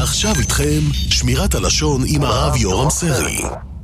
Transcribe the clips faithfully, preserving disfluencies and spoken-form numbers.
עכשיו איתכם שמירת הלשון עם הרב יורם סרי.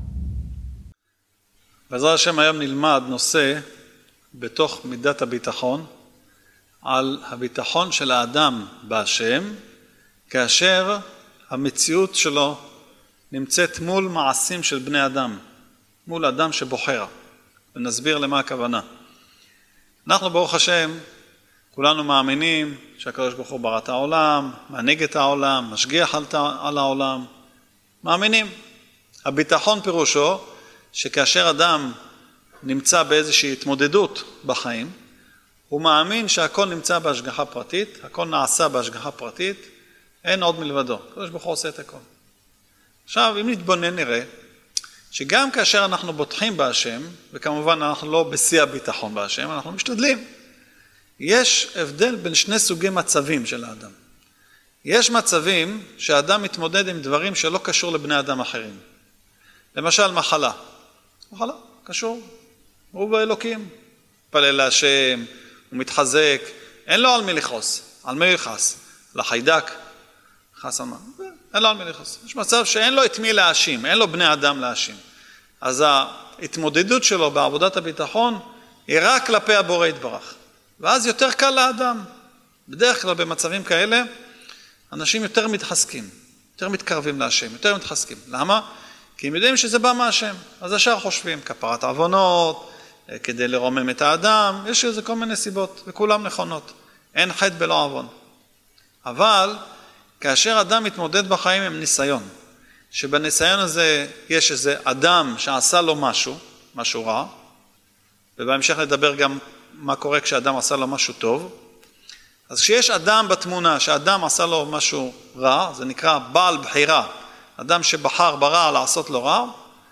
בעזרת השם היום נלמד נושא בתוך מידת הביטחון על הביטחון של האדם בהשם כאשר המציאות שלו נמצאת מול מעשים של בני אדם, מול אדם שבוחר. ונסביר למה הכוונה. אנחנו ברוך השם כולנו מאמינים שהקדוש ברוך הוא ברא את העולם, מנהיג את העולם, משגיח על העולם. מאמינים. הביטחון פירושו שכאשר אדם נמצא באיזושהי התמודדות בחיים, הוא מאמין שהכל נמצא בהשגחה פרטית, הכל נעשה בהשגחה פרטית, אין עוד מלבדו. הקדוש ברוך הוא עושה את הכל. עכשיו, אם נתבונן נראה שגם כאשר אנחנו בוטחים בהשם, וכמובן אנחנו לא בשיא הביטחון בהשם, אנחנו משתדלים. יש הבדל בין שני סוגי מצבים של האדם. יש מצבים שהאדם מתמודד עם דברים שלא קשור לבני אדם אחרים. למשל מחלה. מחלה, קשור. הוא באלוקים. פלל להשם, הוא מתחזק. אין לו על מי לכעוס. על מי לכעס? לחיידק. חס על מה? אין לו על מי לכעוס. יש מצב שאין לו את מי להאשים. אין לו בני אדם להאשים. אז ההתמודדות שלו בעבודת הביטחון היא רק כלפי הבורא יתברך. ואז יותר קל לאדם. בדרך כלל במצבים כאלה, אנשים יותר מתחזקים, יותר מתקרבים להשם, יותר מתחזקים. למה? כי הם יודעים שזה בא מהשם. אז ישר חושבים, כפרת עוונות, כדי לרומם את האדם, יש לזה כל מיני סיבות, וכולם נכונות. אין חטא בלא עוון. אבל, כאשר אדם מתמודד בחיים עם ניסיון, שבניסיון הזה יש איזה אדם שעשה לו משהו, משהו רע, ובהמשך נדבר גם מה קורה כשאדם עשה לו משהו טוב. אז כשיש אדם בתמונה שאדם עשה לו משהו רע, זה נקרא בעל בחירה, אדם שבחר ברע לעשות לו רע,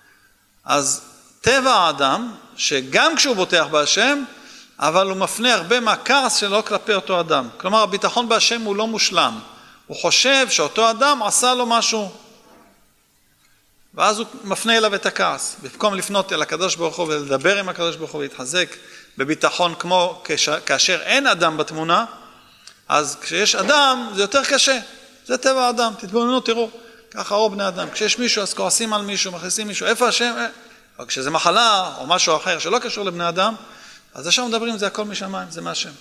אז טבע האדם, שגם כשהוא בוטח בהשם, אבל הוא מפנה הרבה מהכעס שלו כלפי אותו אדם. כלומר, הביטחון בהשם הוא לא מושלם. הוא חושב שאותו אדם עשה לו משהו, ואז הוא מפנה אליו את הכעס. במקום לפנות אל הקדוש ברוך הוא ולדבר עם הקדוש ברוך הוא ולהתחזק בביטחון כמו כאשר אין אדם בתמונה, אז כשיש אדם זה יותר קשה. זה טבע האדם. תתבוננו, תראו. ככה רוב בני אדם. כשיש מישהו אז כועסים על מישהו, מכניסים מישהו. איפה השם? אבל כשזה מחלה או משהו אחר שלא קשור לבני אדם, אז השם מדברים, זה הכל משמיים, זה מהשם.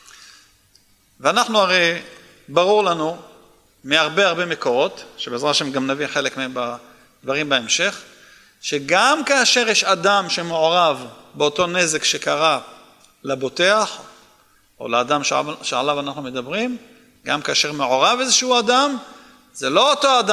ואנחנו הרי ברור לנו מהרבה הרבה מקורות, שבעזרת השם גם נביא חלק מהם בדברים בהמשך, שגם כאשר יש אדם שמעורב באותו נזק שקרה לבוטח, או לאדם שעליו אנחנו מדברים, גם כאשר מעורב איזשהו אדם, זה לא אותו אדם